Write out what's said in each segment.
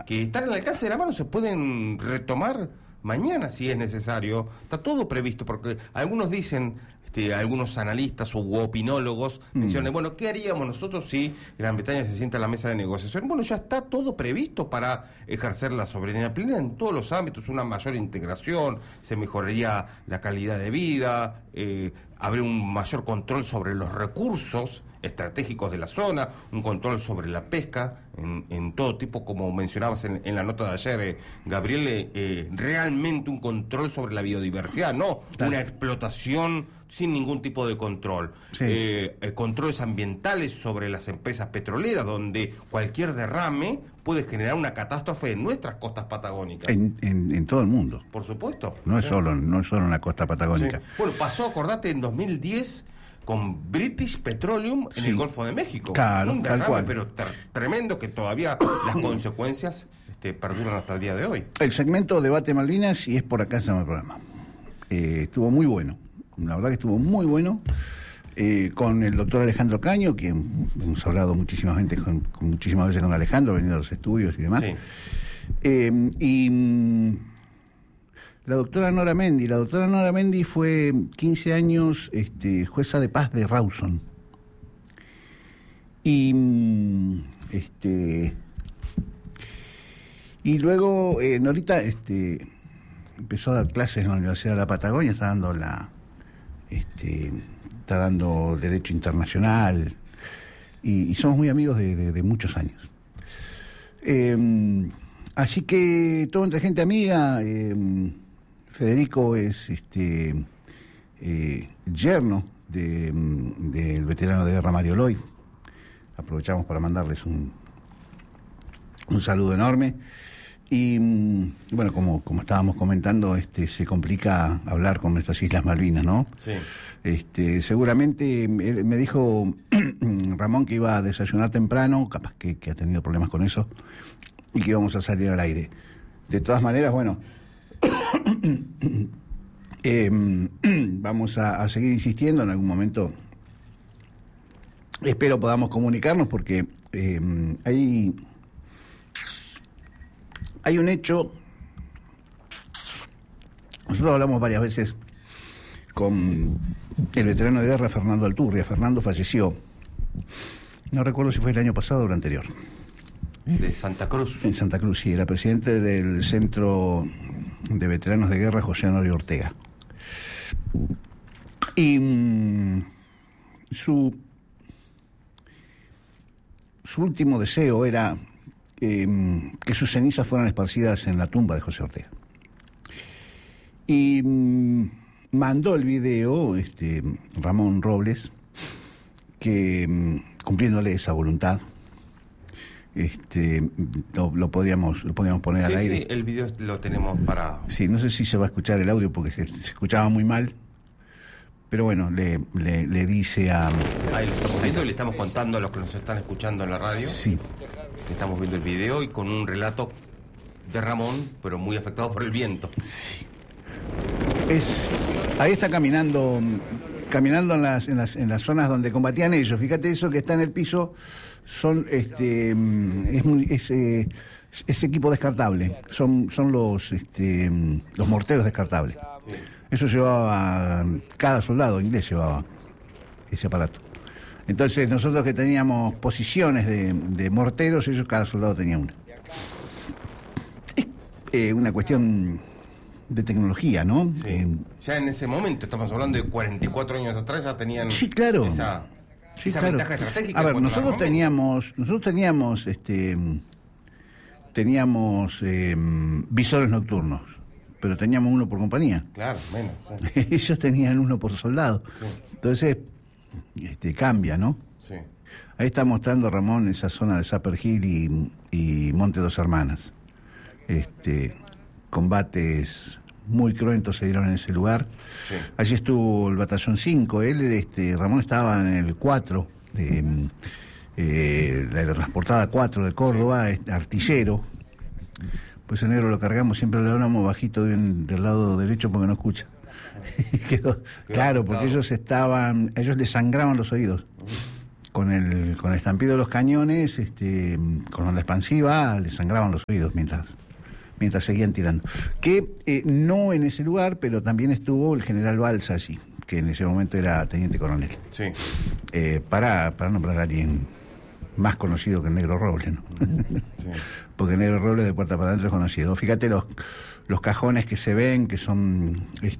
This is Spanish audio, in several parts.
que están al alcance de la mano, se pueden retomar mañana si es necesario. Está todo previsto, porque algunos dicen, algunos analistas u opinólogos mencionan, bueno, ¿qué haríamos nosotros si Gran Bretaña se sienta a la mesa de negociación? Bueno, ya está todo previsto para ejercer la soberanía plena en todos los ámbitos, una mayor integración, se mejoraría la calidad de vida, habría un mayor control sobre los recursos estratégicos de la zona, un control sobre la pesca en todo tipo, como mencionabas en la nota de ayer, Gabriel, realmente un control sobre la biodiversidad, no una explotación sin ningún tipo de control. Sí. Controles ambientales sobre las empresas petroleras, donde cualquier derrame puede generar una catástrofe en nuestras costas patagónicas. En todo el mundo. Por supuesto. No es solo en la costa patagónica. Sí. Bueno, pasó, acordate, en 2010 con British Petroleum en el Golfo de México. Claro, un derrame, tal cual. Pero tremendo, que todavía las consecuencias perduran hasta el día de hoy. El segmento Debate Malvinas, y es por acá se llama el programa. Estuvo muy bueno. La verdad que estuvo muy bueno, con el doctor Alejandro Caño, que hemos hablado muchísimas veces con Alejandro, venido a los estudios y demás. Sí. Y la doctora Nora Mendy. La doctora Nora Mendy fue 15 años jueza de paz de Rawson. Y luego Norita empezó a dar clases en la Universidad de la Patagonia, está dando Derecho Internacional, y somos muy amigos de muchos años. Así que todo entre gente amiga. Federico es yerno del veterano de guerra Mario Lloyd. Aprovechamos para mandarles un saludo enorme. Y bueno, como estábamos comentando, se complica hablar con nuestras Islas Malvinas, ¿no? Sí. Seguramente me dijo Ramón que iba a desayunar temprano, capaz que ha tenido problemas con eso, y que íbamos a salir al aire. De todas maneras, bueno, vamos a seguir insistiendo. En algún momento espero podamos comunicarnos, porque hay un hecho. Nosotros hablamos varias veces con el veterano de guerra Fernando Alturria. Fernando falleció, no recuerdo si fue el año pasado o el anterior. De Santa Cruz. En Santa Cruz, sí, era presidente del Centro de Veteranos de Guerra José Honorio Ortega. Y su último deseo era que sus cenizas fueran esparcidas en la tumba de José Ortega. Y mandó el video Ramón Robles, que cumpliéndole esa voluntad, lo podíamos poner al aire. Sí, el video lo tenemos para... Sí, no sé si se va a escuchar el audio porque se escuchaba muy mal, pero bueno, le dice a... Ahí lo estamos viendo y le estamos contando a los que nos están escuchando en la radio. Sí. Estamos viendo el video y con un relato de Ramón, pero muy afectado por el viento. Sí. Ahí está caminando en las zonas donde combatían ellos. Fíjate, eso que está en el piso son es equipo descartable. Son los morteros descartables. Sí. Eso llevaba, cada soldado inglés llevaba ese aparato. Entonces nosotros que teníamos posiciones de morteros, ellos cada soldado tenía una. Es una cuestión de tecnología, ¿no? Sí. Ya en ese momento, estamos hablando de 44 años atrás, ya tenían claro. esa ventaja estratégica. A ver, nosotros teníamos visores nocturnos, pero teníamos uno por compañía. Claro, menos. Sí. Ellos tenían uno por soldado. Sí. Entonces, cambia, ¿no? Sí. Ahí está mostrando Ramón esa zona de Zapper Hill y Monte Dos Hermanas. Combates muy cruentos se dieron en ese lugar. Sí. Allí estuvo el Batallón 5. Ramón estaba en el 4, la transportada 4 de Córdoba, artillero. Pues el negro lo cargamos, siempre le hablamos bajito del lado derecho porque no escucha. Claro, porque ellos les sangraban los oídos con el estampido de los cañones, con la expansiva, le sangraban los oídos mientras seguían tirando. Que no en ese lugar, pero también estuvo el general Balsa allí, que en ese momento era teniente coronel. Sí. Para nombrar a alguien más conocido que el Negro Robles, ¿no? Sí. Porque el Negro Robles de puerta para adentro es conocido. Fíjate los cajones que se ven, que son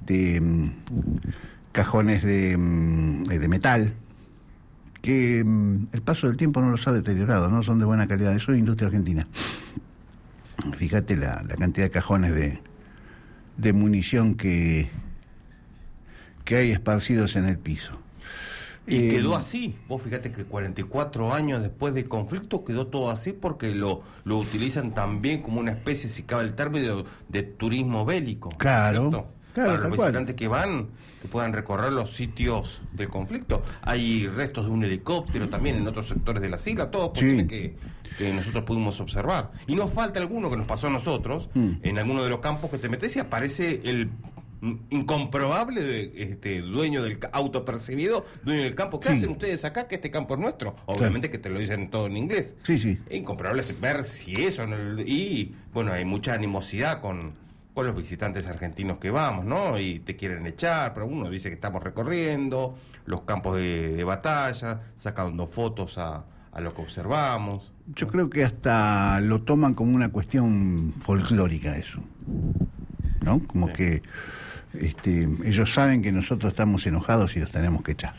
cajones de metal, que el paso del tiempo no los ha deteriorado, ¿no? Son de buena calidad. Eso es industria argentina. Fíjate la cantidad de cajones de munición que hay esparcidos en el piso. Y quedó así. Vos fíjate que 44 años después del conflicto quedó todo así porque lo utilizan también como una especie, si cabe el término, de turismo bélico. Claro, ¿cierto? claro. Para los visitantes que van, que puedan recorrer los sitios del conflicto. Hay restos de un helicóptero también en otros sectores de la isla, todo cuestiones que nosotros pudimos observar. Y nos falta alguno que nos pasó a nosotros, en alguno de los campos que te metes y aparece el incomprobable dueño del autopercibido, dueño del campo. ¿Qué hacen ustedes acá? Que este campo es nuestro. Obviamente que te lo dicen todo en inglés. Sí. Es incomprobable ver si eso y bueno, hay mucha animosidad con los visitantes argentinos que vamos, ¿no? Y te quieren echar, pero uno dice que estamos recorriendo los campos de batalla, sacando fotos a lo que observamos. Yo creo que hasta lo toman como una cuestión folclórica eso, ¿no? Como que ellos saben que nosotros estamos enojados y los tenemos que echar.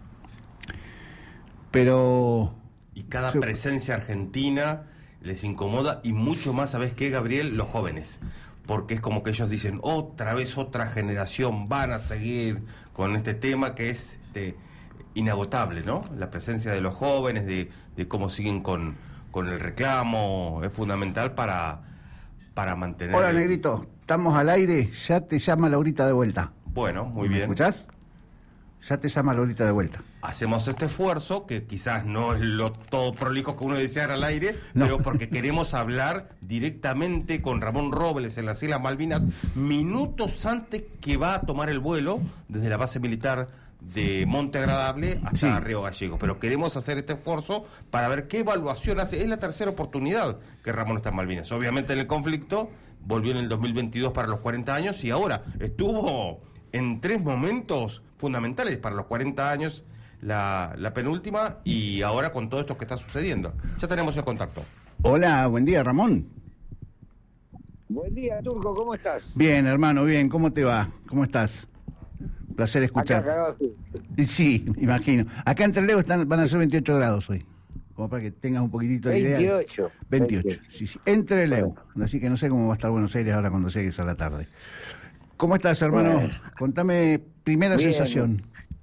Pero... Y cada presencia argentina les incomoda, y mucho más, ¿sabés qué, Gabriel? Los jóvenes. Porque es como que ellos dicen, otra vez otra generación van a seguir con este tema que es inagotable, ¿no? La presencia de los jóvenes, de cómo siguen con el reclamo, es fundamental para mantener... Hola, Negrito, estamos al aire, ya te llama Laurita de vuelta. Bueno, muy bien. ¿Me escuchás? Ya te llama Laurita de vuelta. Hacemos este esfuerzo, que quizás no es lo todo prolijo que uno deseara al aire, no, pero porque queremos hablar directamente con Ramón Robles en las Islas Malvinas, minutos antes que va a tomar el vuelo desde la base militar de Monte Agradable hasta Río Gallegos. Pero queremos hacer este esfuerzo para ver qué evaluación hace. Es la tercera oportunidad que Ramón está en Malvinas. Obviamente en el conflicto, volvió en el 2022 para los 40 años y ahora estuvo en 3 momentos fundamentales para los 40 años, la penúltima, y ahora con todo esto que está sucediendo. Ya tenemos el contacto. Hola, buen día, Ramón. Buen día, Turco, ¿cómo estás? Bien, hermano, bien, ¿cómo te va? ¿Cómo estás? Placer escuchar. Acá, cagado, sí, imagino. Acá en Trelew van a ser 28 grados hoy, como para que tengas un poquitito de idea. 28. Sí. En Trelew, así que no sé cómo va a estar Buenos Aires ahora cuando llegues a la tarde. ¿Cómo estás, hermano? Bueno, contame primera sensación.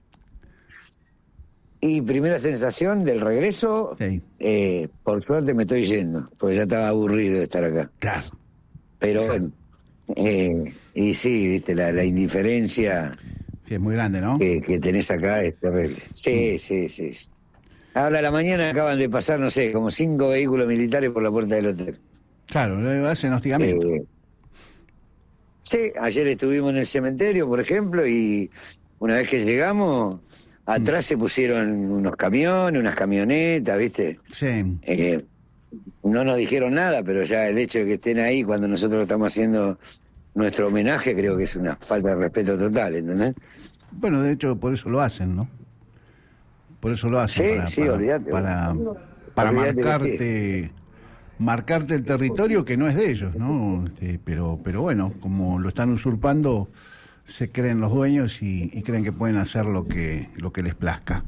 Y primera sensación del regreso, por suerte me estoy yendo, porque ya estaba aburrido de estar acá. Claro. Pero bueno, y sí, viste, la indiferencia... Sí, es muy grande, ¿no? Que tenés acá es terrible. Sí. Ahora a la mañana acaban de pasar, no sé, como 5 vehículos militares por la puerta del hotel. Claro, hacen hostigamiento. Sí, ayer estuvimos en el cementerio, por ejemplo, y una vez que llegamos, atrás se pusieron unos camiones, unas camionetas, ¿viste? Sí. No nos dijeron nada, pero ya el hecho de que estén ahí cuando nosotros estamos haciendo nuestro homenaje, creo que es una falta de respeto total, ¿entendés? Bueno, de hecho, por eso lo hacen, ¿no? Por eso lo hacen. Olvídate. Para marcarte el territorio que no es de ellos, ¿no? Pero bueno, como lo están usurpando, se creen los dueños y creen que pueden hacer lo que les plazca.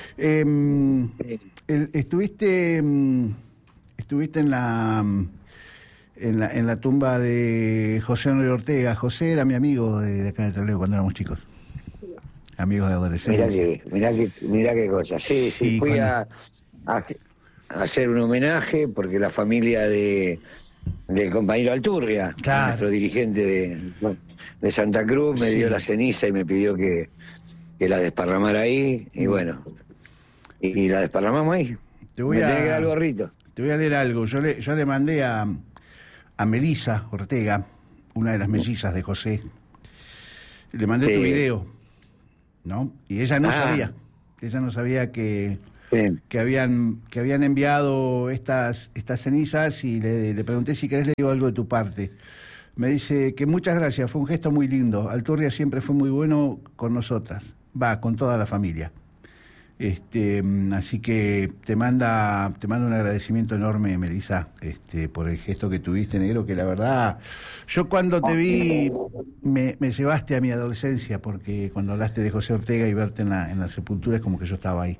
Estuviste en la tumba de José Honorio Ortega. José era mi amigo de acá de Trelew cuando éramos chicos. Amigos de adolescencia. Mirá qué cosa. Sí, fui a hacer un homenaje porque la familia del compañero Alturria, nuestro dirigente de Santa Cruz, me dio la ceniza y me pidió que la desparramara ahí, y bueno, y la desparramamos ahí. Me tenés que dar el gorrito. Te voy a leer algo. Yo le mandé a Melisa Ortega, una de las mellizas de José, le mandé tu video, ¿no? Y ella no sabía que que habían enviado estas cenizas y le pregunté si querés le digo algo de tu parte. Me dice que muchas gracias, fue un gesto muy lindo. Alturria siempre fue muy bueno con nosotras, con toda la familia. Así que te manda un agradecimiento enorme, Melissa, por el gesto que tuviste, negro, que la verdad, yo cuando te vi me llevaste a mi adolescencia, porque cuando hablaste de José Ortega y verte en la sepultura es como que yo estaba ahí.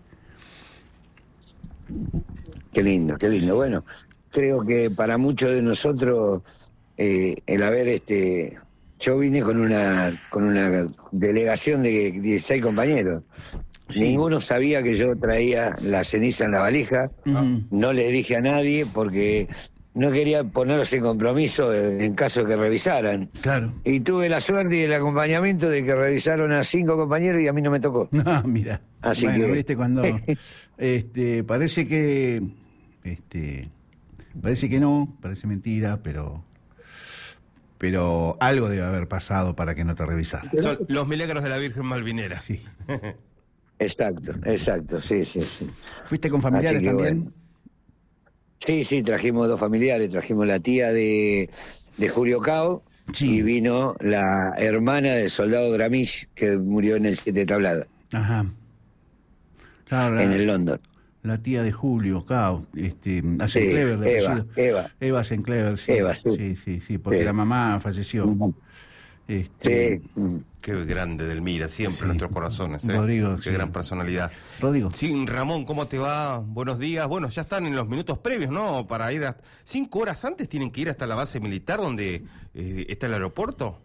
Qué lindo, qué lindo. Bueno, creo que para muchos de nosotros el haber yo vine con una delegación de 16 compañeros. Sí. Ninguno sabía que yo traía la ceniza en la valija. No le dije a nadie porque no quería ponerlos en compromiso en caso de que revisaran. Claro. Y tuve la suerte y el acompañamiento de que revisaron a 5 compañeros y a mí no me tocó. No, mira. Así bueno, que viste cuando parece que no, parece mentira, pero algo debe haber pasado para que no te revisaran. Son los milagros de la Virgen Malvinera. Sí. Exacto, sí. ¿Fuiste con familiares también? Bueno. Sí, trajimos 2 familiares, trajimos la tía de Julio Cao, sí, y vino la hermana del soldado Gramich, que murió en el 7 Tablada. Ajá. Claro, en el London. La tía de Julio Cao, Senclever, Eva Senclever, sí. Eva, sí. Sí, porque la mamá falleció. Sí. Qué grande Delmira, siempre en nuestros corazones. Rodrigo, qué gran personalidad. Rodrigo. Sí, Ramón, ¿cómo te va? Buenos días. Bueno, ya están en los minutos previos, ¿no? Para ir 5 horas antes tienen que ir hasta la base militar donde está el aeropuerto.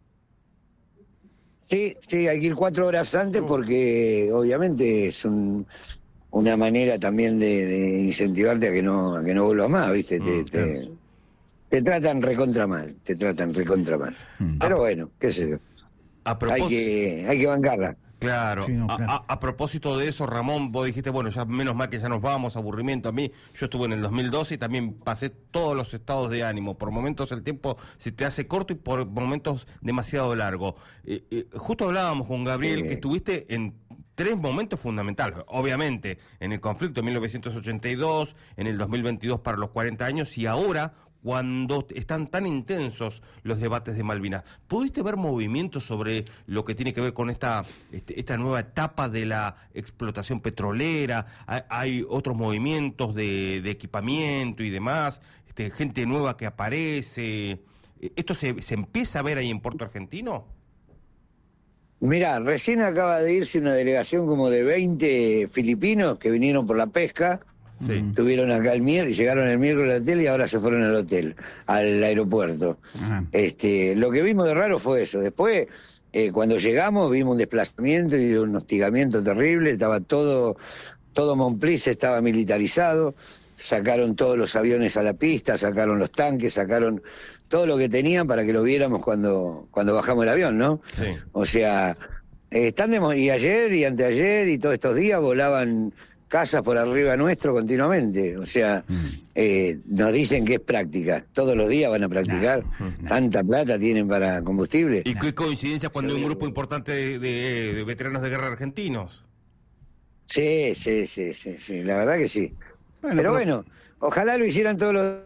Sí, hay que ir 4 horas antes porque obviamente es una manera también de incentivarte a que no vuelvas más, ¿viste? Te tratan recontra mal. Pero bueno, qué sé yo. Hay que bancarla. Claro. Sí, no, claro. A propósito de eso, Ramón, vos dijiste, bueno, ya menos mal que ya nos vamos, aburrimiento. A mí, yo estuve en el 2012 y también pasé todos los estados de ánimo. Por momentos el tiempo se te hace corto y por momentos demasiado largo. Justo hablábamos con Gabriel que estuviste en 3 momentos fundamentales, obviamente, en el conflicto de 1982, en el 2022 para los 40 años y ahora cuando están tan intensos los debates de Malvinas. ¿Pudiste ver movimientos sobre lo que tiene que ver con esta nueva etapa de la explotación petrolera? ¿Hay otros movimientos de equipamiento y demás? Gente nueva que aparece. ¿Esto se empieza a ver ahí en Puerto Argentino? Mirá, recién acaba de irse una delegación como de 20 filipinos que vinieron por la pesca. Sí. Estuvieron acá llegaron el miércoles al hotel y ahora se fueron al aeropuerto. Lo que vimos de raro fue eso. Después, cuando llegamos, vimos un desplazamiento y un hostigamiento terrible. Estaba todo Montplice estaba militarizado. Sacaron todos los aviones a la pista, sacaron los tanques, sacaron todo lo que tenían para que lo viéramos cuando bajamos el avión, ¿no? Sí. O sea, y ayer y anteayer y todos estos días volaban casas por arriba nuestro continuamente. O sea, nos dicen que es práctica. Todos los días van a practicar. Tanta plata tienen para combustible. Y qué coincidencia cuando hay un grupo importante de veteranos de guerra argentinos. Sí. La verdad que sí. Pero bueno, ojalá lo hicieran todos los...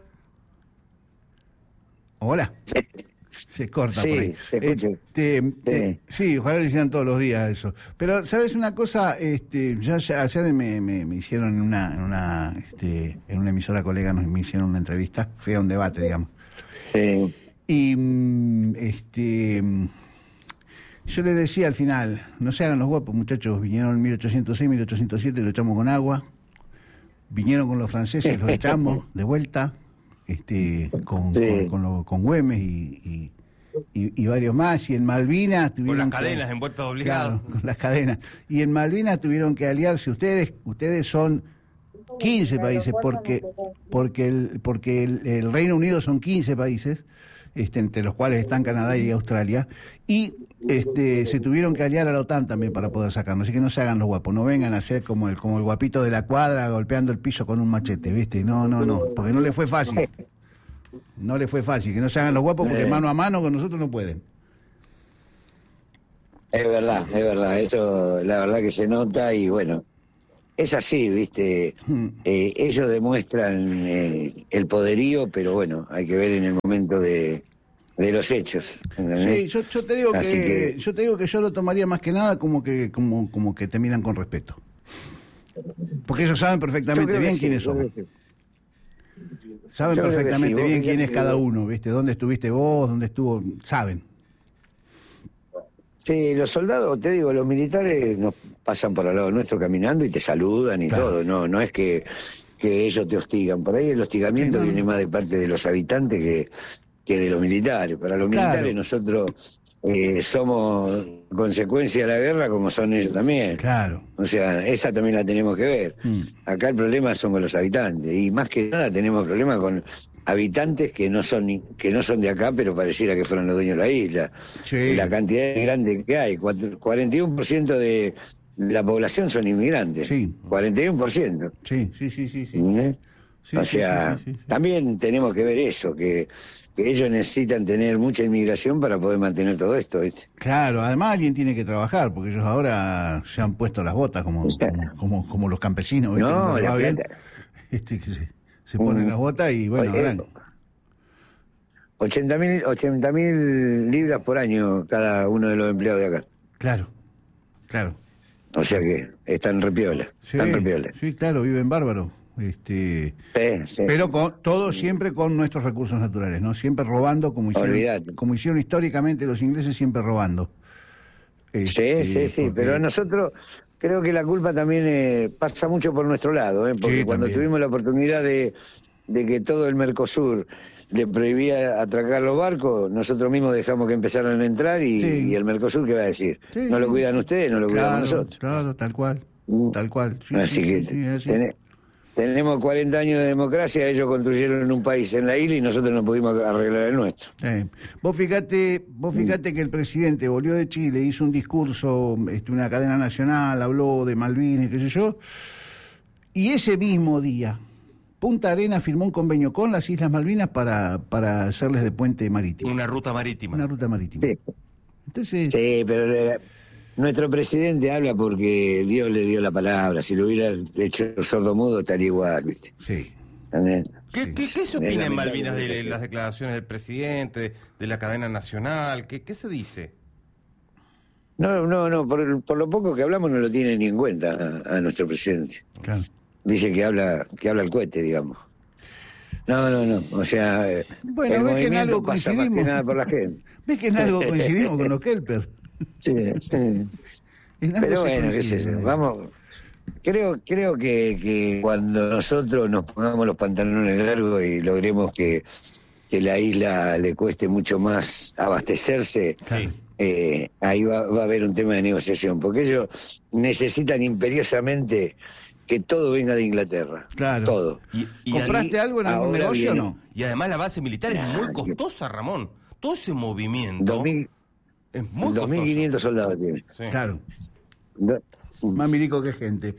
Hola. Se corta por ahí. Se escucha. Sí, ojalá lo hicieran todos los días eso. Pero, ¿sabes una cosa? Ayer me hicieron en una emisora colega, me hicieron una entrevista, fui a un debate, digamos. Sí. Y yo les decía al final, no se hagan los guapos, muchachos, vinieron en 1806, 1807, lo echamos con agua, vinieron con los franceses, los echamos de vuelta, con Güemes y varios más, y en Malvinas tuvieron... Con las cadenas envueltos obligados. Claro, con las cadenas. Y en Malvinas tuvieron que aliarse. Ustedes son 15 países, porque el Reino Unido son 15 países, entre los cuales están Canadá y Australia, y se tuvieron que aliar a la OTAN también para poder sacarnos. Así que no se hagan los guapos, no vengan a ser como el guapito de la cuadra golpeando el piso con un machete, ¿viste? No, porque no le fue fácil. No le fue fácil, que no se hagan los guapos porque mano a mano con nosotros no pueden. Es verdad, eso la verdad que se nota y bueno, es así, ¿viste? Ellos demuestran el poderío, pero bueno, hay que ver en el momento de los hechos. ¿Entendés? Sí, yo te digo que yo lo tomaría más que nada como que te miran con respeto. Porque ellos saben perfectamente bien quiénes son. Saben perfectamente bien quién es cada uno, ¿viste? ¿Dónde estuviste vos? ¿Dónde estuvo? Saben. Sí, los soldados, te digo, los militares nos pasan por al lado nuestro caminando y te saludan y todo, no es que ellos te hostigan. Por ahí el hostigamiento viene más de parte de los habitantes que de los militares. Para los militares nosotros somos consecuencia de la guerra como son ellos también. Claro. O sea, esa también la tenemos que ver. Acá el problema son con los habitantes y más que nada tenemos problemas con habitantes que no son de acá, pero pareciera que fueron los dueños de la isla. Sí. La cantidad grande que hay, 41% de la población son inmigrantes. Sí. 41%. Sí. Sí, o sea, también tenemos que ver eso, que ellos necesitan tener mucha inmigración para poder mantener todo esto, ¿viste? Claro, además alguien tiene que trabajar, porque ellos ahora se han puesto las botas como los campesinos, ¿viste? No, la plata. Se ponen las botas y bueno, verán. 80.000 libras por año cada uno de los empleados de acá. Claro. O sea que están repiola. Sí, claro, viven bárbaro. Sí. Pero todo siempre con nuestros recursos naturales, ¿no? Siempre robando, como hicieron históricamente los ingleses, siempre robando. Sí, pero nosotros creo que la culpa también pasa mucho por nuestro lado, porque cuando tuvimos la oportunidad de que todo el Mercosur le prohibía atracar los barcos, nosotros mismos dejamos que empezaran a entrar y el Mercosur, ¿qué va a decir? No lo cuidan ustedes, no lo cuidamos nosotros. Claro, tal cual. Así que tenemos 40 años de democracia, ellos construyeron un país en la isla y nosotros no pudimos arreglar el nuestro. Vos fíjate que el presidente volvió de Chile, hizo un discurso, una cadena nacional, habló de Malvinas, qué sé yo, y ese mismo día Punta Arenas firmó un convenio con las Islas Malvinas para hacerles de puente marítimo. Una ruta marítima. Sí. Entonces... Sí, pero nuestro presidente habla porque Dios le dio la palabra. Si lo hubiera hecho sordomudo estaría igual, ¿viste? Sí. ¿Qué se opina en Malvinas de las declaraciones del presidente, de la cadena nacional? ¿Qué se dice? No, por lo poco que hablamos no lo tiene ni en cuenta a nuestro presidente. Claro. Dice que habla el cohete, digamos. No, o sea... Bueno, ves que en algo coincidimos. Más que nada por la gente. Ves que en algo coincidimos con los Kelper. Sí. Pero bueno, qué sé yo, vamos... Creo que cuando nosotros nos pongamos los pantalones largos y logremos que la isla le cueste mucho más abastecerse, ahí va a haber un tema de negociación, porque ellos necesitan imperiosamente que todo venga de Inglaterra. Claro. Todo. ¿Compraste algo en algún negocio o no? Y además la base militar es muy costosa, Ramón. Todo ese movimiento es muy costoso. 2.500 soldados tiene. Sí. Claro. Más milico que gente.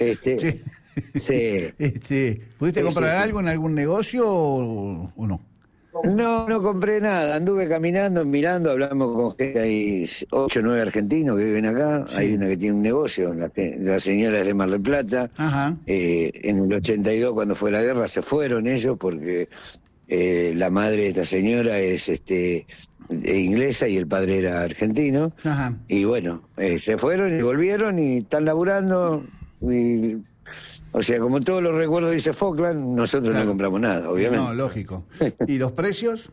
Sí. ¿Pudiste comprar algo en algún negocio o no? No compré nada, anduve caminando, mirando, hablamos con gente, hay 8 o 9 argentinos que viven acá, hay una que tiene un negocio, la señora es de Mar del Plata. Ajá. En el 82 cuando fue la guerra se fueron ellos porque la madre de esta señora es inglesa y el padre era argentino. Ajá. Y bueno, se fueron y volvieron y están laburando o sea, como todos los recuerdos dice Falkland, nosotros no compramos nada, obviamente. No, lógico. ¿Y los precios?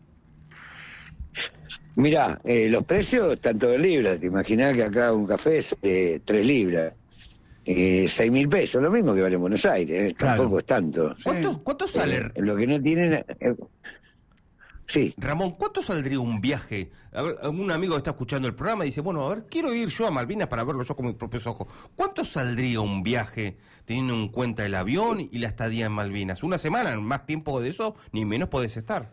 Mirá, los precios están todos en libras. Te imaginás que acá un café es 3 libras. 6.000 pesos, lo mismo que vale en Buenos Aires. Claro. Tampoco es tanto. ¿Cuánto sale? Lo que no tienen... Sí. Ramón, ¿cuánto saldría un viaje? A ver, un amigo que está escuchando el programa dice, bueno, a ver, quiero ir yo a Malvinas para verlo yo con mis propios ojos. ¿Cuánto saldría un viaje teniendo en cuenta el avión y la estadía en Malvinas? Una semana, más tiempo de eso, ni menos podés estar.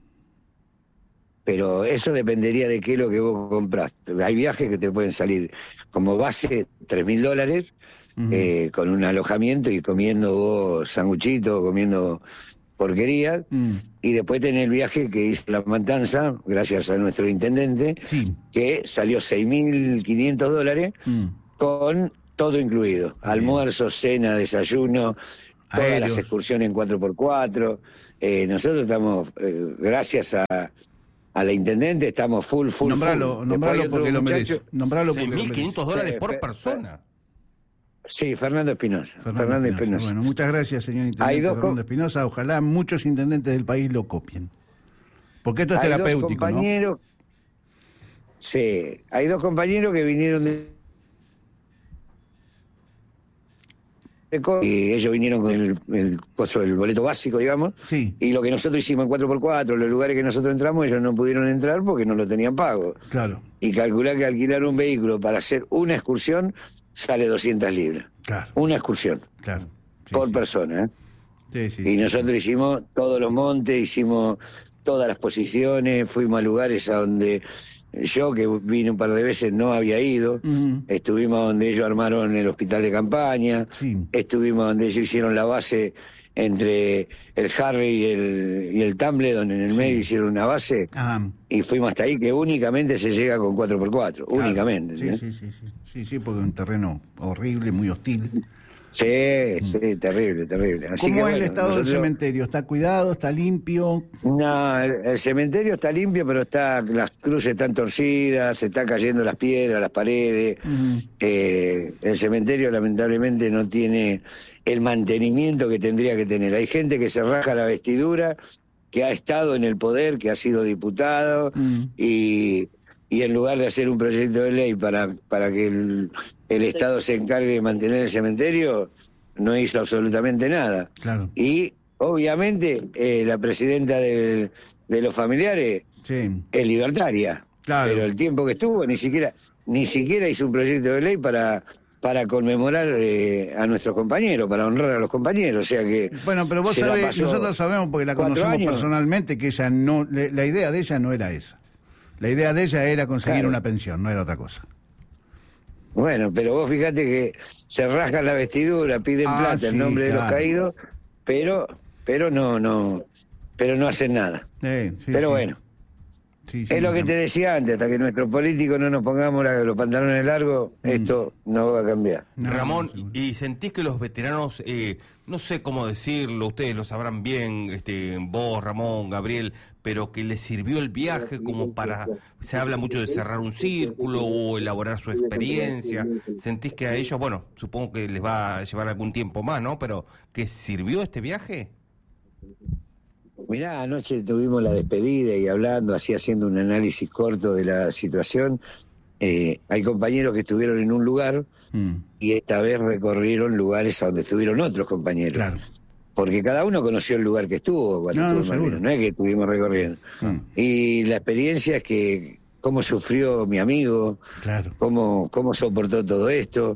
Pero eso dependería de qué es lo que vos comprás. Hay viajes que te pueden salir como base $3.000, con un alojamiento y comiendo vos sanguchitos, comiendo porquería, y después tenés el viaje que hizo La Matanza, gracias a nuestro intendente, que salió $6.500 con todo incluido. Almuerzo, cena, desayuno, todas las excursiones en 4x4. Nosotros estamos, gracias a la intendente, estamos full. Nombralo porque lo merece. Nombralo porque $6.500 por persona. Sí, Fernando Espinosa. Fernando Espinosa. Bueno, muchas gracias, señor intendente Fernando Espinosa. Ojalá muchos intendentes del país lo copien. Porque esto es terapéutico, ¿no? Sí, hay 2 compañeros que vinieron y ellos vinieron con el costo del boleto básico, digamos, sí. Y lo que nosotros hicimos en 4x4, los lugares que nosotros entramos, ellos no pudieron entrar porque no lo tenían pago. Claro. Y calcular que alquilar un vehículo para hacer una excursión sale 200 libras. Claro. Una excursión. Claro. Sí, por persona, Sí. Y nosotros hicimos todos los montes, hicimos todas las posiciones, fuimos a lugares a donde yo, que vine un par de veces, no había ido. Estuvimos donde ellos armaron el hospital de campaña. Sí. Estuvimos donde ellos hicieron la base entre el Harry y el Tumbledon, en el medio hicieron una base. Y fuimos hasta ahí, que únicamente se llega con 4x4, claro. Únicamente. Sí, porque es un terreno horrible, muy hostil. Sí, terrible. Así ¿Cómo que, es el estado del cementerio? ¿Está cuidado? ¿Está limpio? No, el cementerio está limpio, pero las cruces están torcidas, se están cayendo las piedras, las paredes. El cementerio lamentablemente no tiene el mantenimiento que tendría que tener. Hay gente que se raja la vestidura, que ha estado en el poder, que ha sido diputado, y en lugar de hacer un proyecto de ley para que el Estado se encargue de mantener el cementerio, no hizo absolutamente nada. Claro. Y obviamente la presidenta de los familiares es libertaria, claro. Pero el tiempo que estuvo ni siquiera hizo un proyecto de ley para conmemorar a nuestros compañeros, para honrar a los compañeros, o sea que... Bueno, pero vos sabés, nosotros sabemos, porque la conocemos personalmente, que ella no, la idea de ella no era esa. La idea de ella era conseguir una pensión, no era otra cosa. Bueno, pero vos fíjate que se rasgan la vestidura, piden plata en nombre de los caídos, pero no hacen nada. Bueno. Es lo que te decía antes, hasta que nuestros políticos no nos pongamos los pantalones largos, esto no va a cambiar. Ramón, ¿y sentís que los veteranos, no sé cómo decirlo, ustedes lo sabrán bien, vos, Ramón, Gabriel, pero que les sirvió el viaje como para, se habla mucho de cerrar un círculo o elaborar su experiencia? ¿Sentís que a ellos, bueno, supongo que les va a llevar algún tiempo más, ¿no? Pero ¿que sirvió este viaje? Mirá, anoche tuvimos la despedida y hablando, así haciendo un análisis corto de la situación. Hay compañeros que estuvieron en un lugar y esta vez recorrieron lugares a donde estuvieron otros compañeros. Claro. Porque cada uno conoció el lugar que estuvo cuando estuvo en Malvinas, no es que estuvimos recorriendo. Y la experiencia es que cómo sufrió mi amigo, cómo soportó todo esto.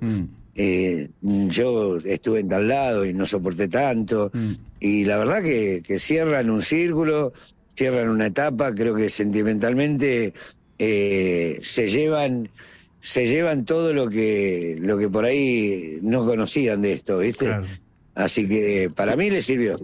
Yo estuve en tal lado y no soporté tanto, y la verdad que cierran un círculo, cierran una etapa. Creo que sentimentalmente se llevan todo lo que por ahí no conocían de esto, ¿viste? Claro. Así que para mí le sirve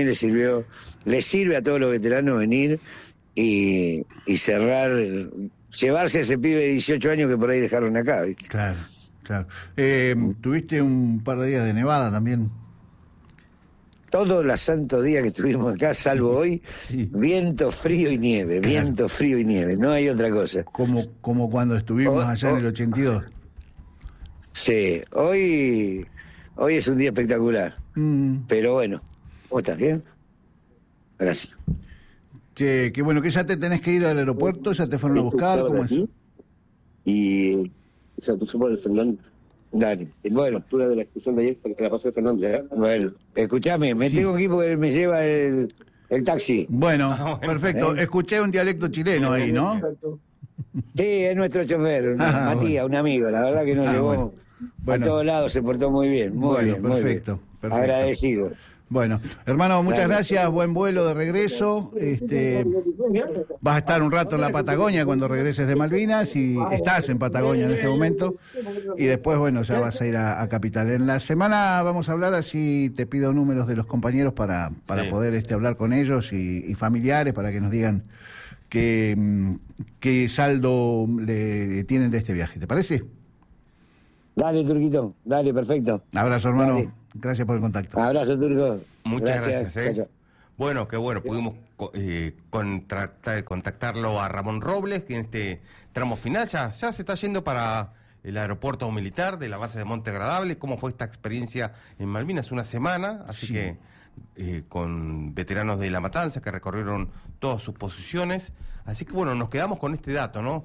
a todos los veteranos venir y cerrar, llevarse a ese pibe de 18 años que por ahí dejaron acá, ¿viste? Claro. ¿Tuviste un par de días de nevada también? Todos los santos días que estuvimos acá, salvo hoy, viento, frío y nieve, no hay otra cosa. Como cuando estuvimos allá en el 82. Sí, hoy es un día espectacular, pero bueno, ¿vos estás bien? Gracias. Che, qué bueno, que ya te tenés que ir al aeropuerto, ya te fueron a buscar, ¿cómo es? Y... se puso por el Fernando. Dale. Bueno, la factura de la excursión de ayer que la pasó el Fernando, ¿ya? Bueno, escuchame, me tengo que ir porque me lleva el taxi. Bueno, perfecto. Escuché un dialecto chileno ahí, ¿no? Sí, es nuestro chofer, Matías, un amigo. La verdad que nos llevó a todos lados, se portó muy bien. Muy bien. Perfecto. Agradecido. Bueno, hermano, muchas gracias, buen vuelo de regreso. Vas a estar un rato en la Patagonia cuando regreses de Malvinas, y estás en Patagonia en este momento, y después, bueno, ya vas a ir a Capital. En la semana vamos a hablar, así te pido números de los compañeros para poder hablar con ellos y familiares, para que nos digan qué saldo le tienen de este viaje. ¿Te parece? Dale, Turquito, dale, perfecto. Abrazo, hermano. Dale. Gracias por el contacto. Abrazo, Turco. Muchas gracias. Chao, chao. Bueno, qué bueno, pudimos contactarlo a Ramón Robles, que en este tramo final ya se está yendo para el aeropuerto militar de la base de Monte Agradable. ¿Cómo fue esta experiencia en Malvinas? Una semana, así Sí. que con veteranos de La Matanza que recorrieron todas sus posiciones. Así que bueno, nos quedamos con este dato, ¿no?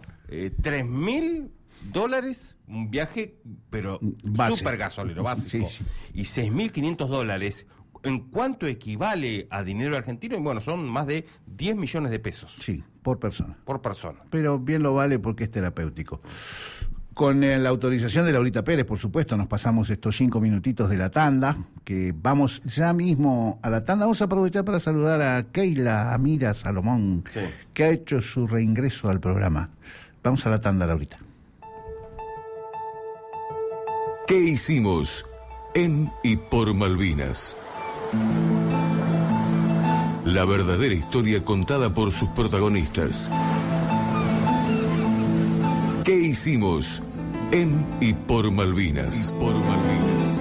$3.000, un viaje, pero súper gasolero, básico. Sí. Y $6.500. ¿En cuánto equivale a dinero argentino? Y bueno, son más de 10 millones de pesos. Sí, por persona. Por persona. Pero bien lo vale porque es terapéutico. Con la autorización de Laurita Pérez, por supuesto, nos pasamos estos 5 minutitos de la tanda, que vamos ya mismo a la tanda. Vamos a aprovechar para saludar a Keila Amira Salomón, Sí. que ha hecho su reingreso al programa. Vamos a la tanda, Laurita. ¿Qué hicimos en y por Malvinas? La verdadera historia contada por sus protagonistas. ¿Qué hicimos en y por Malvinas? Por Malvinas.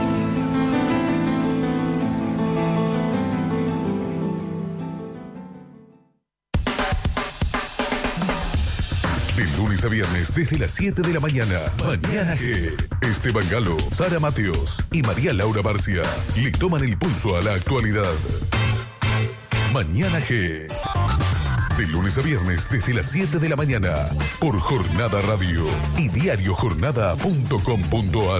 De lunes a viernes desde las 7 de la mañana. Mañana G. Esteban Galo, Sara Mateos y María Laura Barcia le toman el pulso a la actualidad. Mañana G. De lunes a viernes desde las 7 de la mañana por Jornada Radio y diariojornada.com.ar.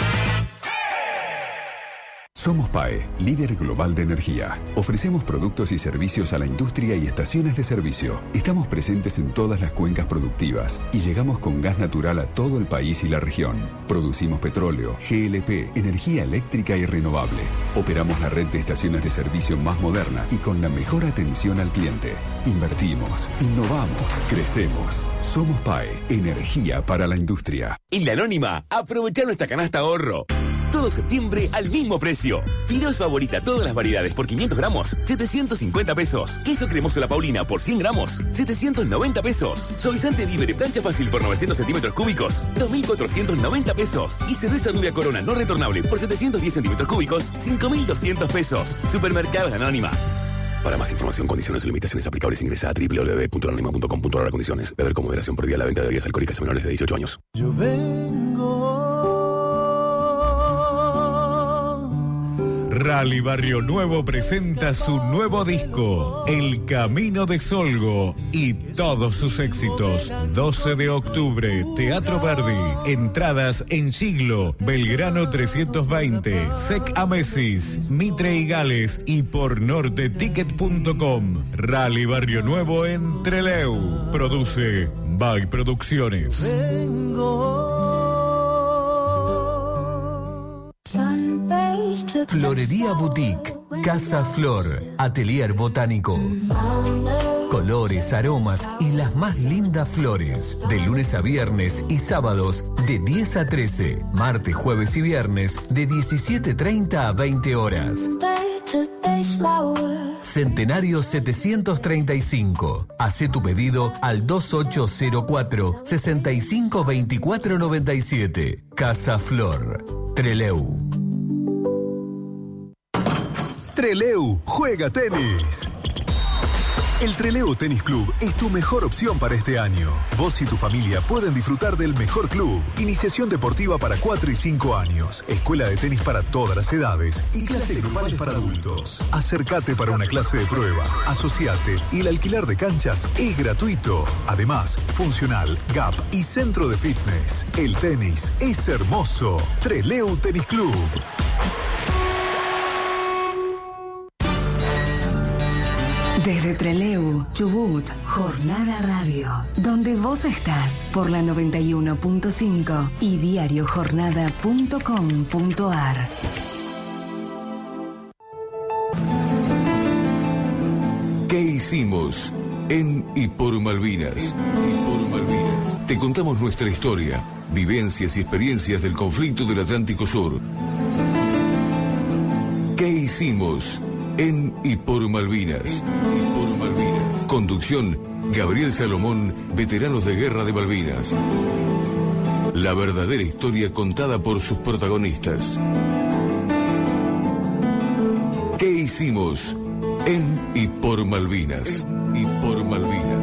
Somos PAE, líder global de energía. Ofrecemos productos y servicios a la industria y estaciones de servicio. Estamos presentes en todas las cuencas productivas y llegamos con gas natural a todo el país y la región. Producimos petróleo, GLP, energía eléctrica y renovable. Operamos la red de estaciones de servicio más moderna y con la mejor atención al cliente. Invertimos, innovamos, crecemos. Somos PAE, energía para la industria. En La Anónima, aprovecha nuestra canasta ahorro. Todo septiembre al mismo precio. Fideos Favorita, todas las variedades por 500 gramos, 750 pesos. Queso cremoso La Paulina por 100 gramos, 790 pesos. Suavizante Vívere Plancha Fácil por 900 centímetros cúbicos, 2.490 pesos. Y cerveza Rubia Corona no retornable por 710 centímetros cúbicos, 5.200 pesos. Supermercados La Anónima. Para más información, condiciones y limitaciones aplicables, ingresa a www.lanonima.com.ar. Condiciones. Beber con moderación. Prohibida la venta de bebidas alcohólicas a menores de 18 años. Yo vengo. Rally Barrio Nuevo presenta su nuevo disco, El Camino de Solgo, y todos sus éxitos. 12 de octubre, Teatro Verdi. Entradas en Siglo, Belgrano 320, Sec Amesis, Mitre y Gales y por norteticket.com. Rally Barrio Nuevo en Trelew. Produce By Producciones. Florería Boutique, Casa Flor, Atelier Botánico. Colores, aromas y las más lindas flores. De lunes a viernes y sábados de 10 a 13. Martes, jueves y viernes de 17:30 a 20 horas. Centenario 735. Hacé tu pedido al 2804-652497. Casa Flor, Trelew. Trelew juega tenis. El Trelew Tenis Club es tu mejor opción para este año. Vos y tu familia pueden disfrutar del mejor club. Iniciación deportiva para 4 y 5 años. Escuela de tenis para todas las edades. Y clases grupales para adultos. Acércate para una clase de prueba. Asociate y el alquiler de canchas es gratuito. Además, funcional, gap y centro de fitness. El tenis es hermoso. Trelew Tenis Club. Desde Trelew, Chubut, Jornada Radio, donde vos estás por la 91.5 y diariojornada.com.ar. ¿Qué hicimos en y por Malvinas? Te contamos nuestra historia, vivencias y experiencias del conflicto del Atlántico Sur. ¿Qué hicimos en y por Malvinas? Conducción, Gabriel Salomón, veteranos de guerra de Malvinas. La verdadera historia contada por sus protagonistas. ¿Qué hicimos en y por Malvinas?